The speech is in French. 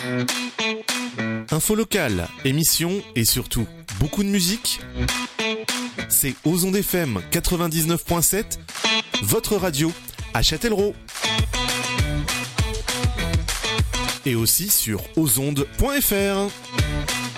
Info locale, émissions et surtout beaucoup de musique. C'est Aux Ondes FM 99.7, votre radio à Châtellerault. Et aussi sur ozondes.fr.